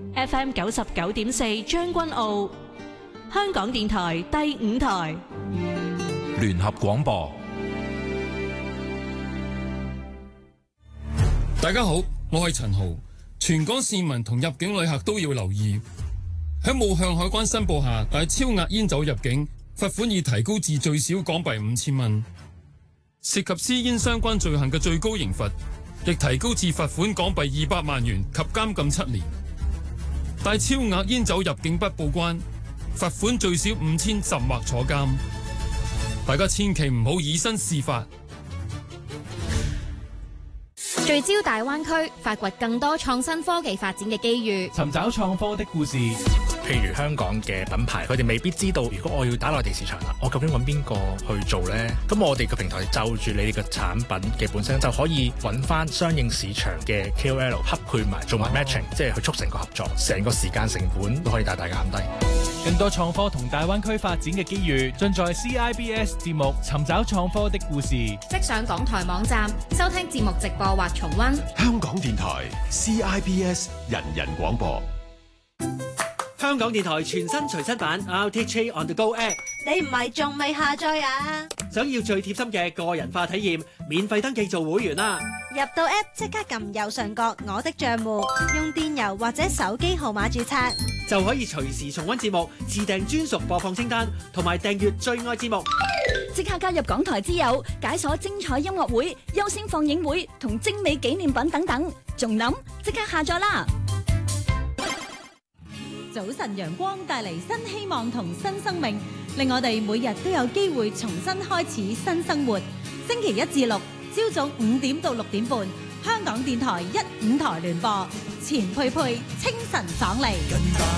FM 99.4將軍澳，香港電台第5台聯合廣播。 大家好，我係陳豪。全港市民同入境旅客都要留意，喺冇向海關申報下帶超額煙酒入境，罰款已提高至最少港幣5000蚊。涉及私煙相關罪行嘅最高刑罰亦提高至罰款港幣200萬元及監禁7年。帶超額煙酒入境不報關，罰款最少5000甚或坐監。大家千祈唔好以身試法。 聚焦大灣區，發掘更多創新科技發展嘅機遇， 尋找創科的故事。 譬如香港嘅品牌，佢哋未必知道，如果我要打內地市場啦，我究竟揾邊個去做呢？咁我哋個平台就住你哋嘅產品嘅本身，就可以揾翻相應市場嘅 KOL 匹配埋，做埋 matching，即係去促成個合作，成個時間成本都可以大大減低。 更多創科同大灣區發展嘅機遇，盡在 CIBS 節目《尋找創科的故事》。 即上港台網站收聽節目直播或重溫。 香港電台 CIBS 人人廣播。 香港電台全新隨身版 RTHK On The Go App， 你唔係仲未下載啊？ 想要最貼心嘅個人化體驗，免費登記做會員啦！ 入到 App 即刻撳右上角我的賬戶，用電郵或者手機號碼註冊， 就可以隨時重溫節目，自訂專屬播放清單，同埋訂閱最愛節目。 即刻加入港台之友，解鎖精彩音樂會、優先放映會同精美紀念品等等，仲諗即刻下載啦！ 早晨陽光帶嚟新希望同新生命，令我哋每日都有機會重新開始新生活。星期1至6朝早5點到6點半，香港電台1、5台聯播，錢佩佩清晨爽利。